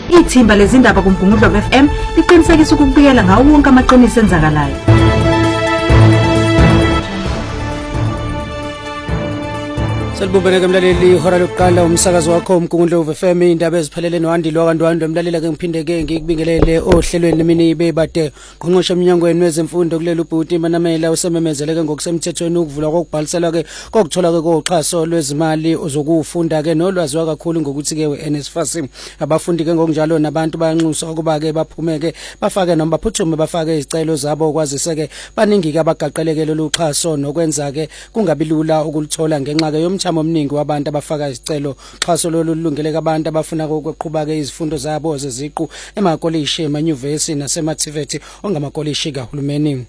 Ithimba lezindaba kuMgungundlovu FM liqinisekisa ukubikela ngawo wonke amaqiniso enzakalayo. Salibubeleke mlaleli ihora lokuqala umsakazo wakho uMgungundlovu FM indaba eziphelele nohandilo kwandwandwe mlalela ke ngiphindeke ngikubingelele ohlelweni mini bebade qonqosha eminyangweni wezemfundo kuleli ubhuti Manamela usememezeleke ngokusemthethweni ukuvula kokubhalisela ke kokuthola ke koxhaso lwezimali ozokufunda ke nolwaziwa kakhulu ngokuthi ke weNSFAS abafundi ke ngokunjalo nabantu bayanxuswa ukuba ke baphumeke bafake noma baphuthume bafake izicelo zabo kwazise ke baningi ke abagaqeleke lolu xhaso nokwenza ke kungabilula ukulithola ngenxa ke yomthamo omningi wabantu abafaka izicelo xhaso lolu lulungeleke abantu abafuna ukuqhubeka ke izifundo zabo zeziqu emakolishini emanyuvesi nasemativeti ongamakolishi kahulumeni.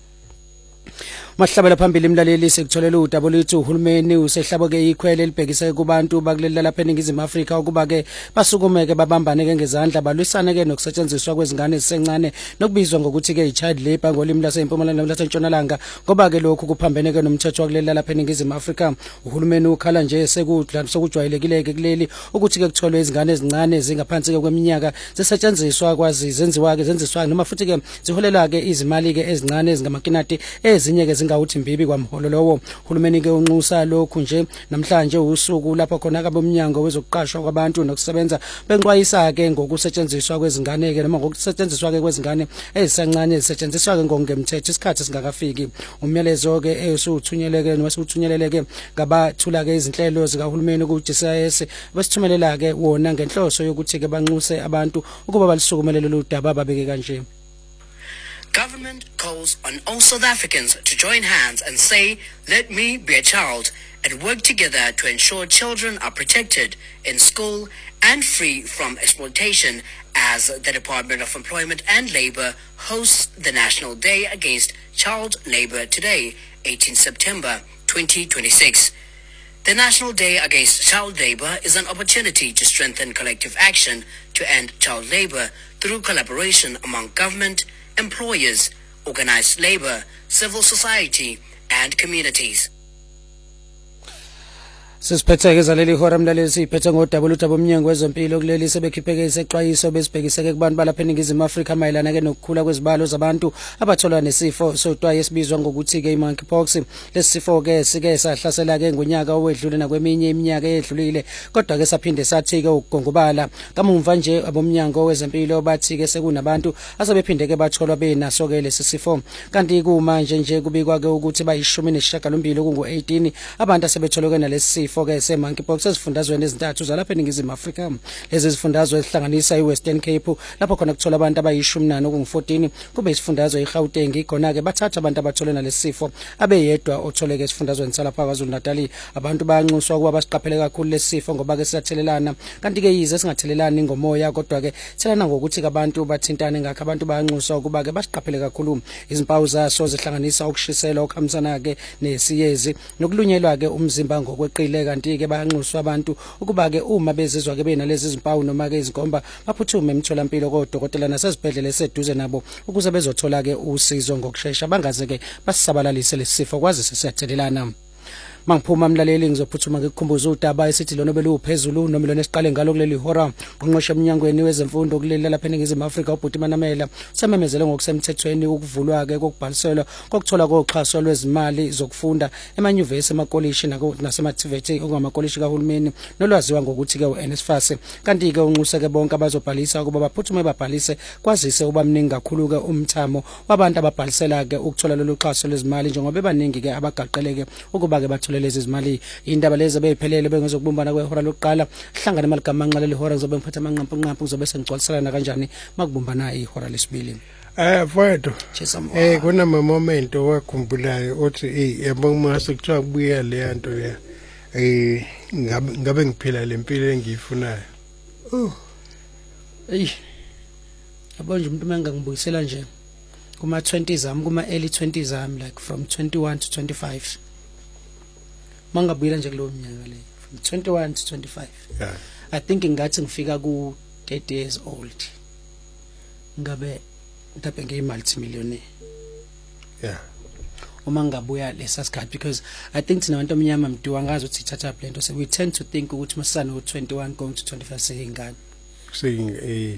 Mahlabela phambili imlaleli sekutholela udaba lithi uhulumeni usehlabo ke ikhwele libhekise kubantu bakulela lapha eNingizimu Afrika ukuba ke basukumeke babambane ke ngezandla balwisane ke nokusetshenziswa kwezingane ezisencane nokubizwa ngokuthi ke i-child labor ngolimi laseMpumalanga laseNtshonalanga ngoba ke lokhu kuphambene ke nomthetho wakulela lapha eNingizimu Afrika. Uhulumeni ukhala nje sekudla sokujwayelekile ke kuleli ukuthi ke kutholwe izingane ezincane ezingaphansi ke kweminyaka zisetshenziswa kwazi zenziswa noma futhi ke ziholela ke izimali ke ezincane ezingamakinati ezinye ke ngawuthi mbibi kwamholo lowo. Uhulumeni ke unxusa lokhu nje namhlanje usuku lapho khona kabe umnyango wezokuqashwa kwabantu nokusebenza benxwayisa ke ngokusetshenziswa kwezingane ke noma ngokusetshenziswa ke kwezingane ezisancane ezisetshenziswa ke ngokungemthetho isikhathi singakafiki. Umyalezo ke esuthunyeleke noma suthunyeleleke ngabathula ke izinhlelo zikahulumeni ku-GCIS besithumelela ke wona ngenhloso yokuthi ke banxuse abantu ukuba balisukumelele lo daba babeke kanje. Government calls on all South Africans to join hands and say, "Let me be a child," and work together to ensure children are protected in school and free from exploitation as the Department of Employment and Labour hosts the National Day Against Child Labour today, 18 September 2026. The National Day Against Child Labour is an opportunity to strengthen collective action to end child labour through collaboration among government, employers, organized labor, civil society, and communities. Sisiphetheke zaleli hora mlaleli siphethe ngodaba oludaba omnyango wezempilo kuleli sebekhipheke isexwayiso besibhekiseke kubantu balapha eNingizimu Afrika mayelana ke nokukhula kwezibalo zabantu abathola nesifo sodwa esibizwa ngokuthi ke monkeypox. Lesifo ke sike sahlasela ke ngonyaka owedlule nakweminye iminyaka edlulile kodwa ke saphinde sathi ke ukugongobala kamuva nje abomnyango wezempilo bathi ke sekunabantu asebephinde ke batholwa benaso ke lesi sifo kanti kumanje nje kubikwa ke ukuthi bayi18 kungu18 abantu asebetholwe nalesi ke se-monkeypox ezifundazweni ezintathu zalapha eNingizimu Afrika. Lezi zifundazwe ezihlanganisa iWestern Cape lapho khona kuthola abantu abayi14 okungu14 kube isifundazwe iGauteng khona ke bathatha abantu abatholwe nalesifo abeyedwa otholeke esifundazweni salapha KwaZulu-Natal. Abantu bayanxuswa ukuba basiqaphele kakhulu lesifo ngoba ke siyathelelana kanti ke yize singathelelani ngomoya kodwa ke thelana ngokuthi abantu bathintane ngakho abantu bayanxuswa ukuba ke basiqaphele kakhulu. Izimpawu zaso zihlanganisa ukushiselwa okuhambisana ke nesiyezi nokulunyelwa ke umzimba ngokweqile kanti ke bayanxuswa abantu ukuba ke uma bezizwa ke benalezi izimpawu noma ke izinkomba baphuthume emtholampilo kodokotela nasezibhedlela eseduze nabo ukuze bezothola ke usizo ngokusheshsha bangaze ke basisabalalise lesifo kwazi sesiyathelelana. Mangiphuma mlaleli ngizophuthuma ke ukukhumbuza udaba esithi lona beluphezulu noma lona esiqale ngalo kuleli hora qonqosha eminyangweni wezemfundo kuleli lapha eNingizimu Afrika ubhuti Manamela sememezele ngokusemthethweni ukuvulwa ke kokubhaliselwa kokuthola koxhaso lwezimali zokufunda emanyuvesi emakolishi nasemativeti ongamakolishi kahulumeni nolwaziwa ngokuthi ke uNSFAS kanti ke unxuse ke bonke abazobhalisa ukuba baphuthume babhalise kwazise ubamningi kakhulu ke umthamo wabantu ababhalisela ke ukuthola lolu xhaso lwezimali njengoba bebaningi ke abagaqeleke ukuba ke lezi zimali. Indaba lezi beyiphelele bengezokubumbana kwehora lokuqala hlangana eMaligama manxa leli hora ngizobe ngiphethe amanqampu ngizobe sengigcwaliselana kanjani makubumbana ihora lesibili. Mfowethu kunama moment owakhumbulayo uthi yabo mase kuthiwa kubuya le nto ya ngabe ngiphila lempilo engiyifunayo. Yabo nje umuntu mangangibuyisela nje kuma 20s zami kuma early 20s zami like from 21 to 25. Mangabuyela nje kulowo mnyaka le from 21 to 25. Yeah. I think ngathi ngifika ku 30 years old ngabe mhlawumbe ngiyimultimillionaire. Yeah. Uma ngabuya lesasikhathi because I think thina abantu omnyama mduwa ngazi ukuthi thatha blend so we tend to think ukuthi masana u 21 going to 25 seyingane. Saying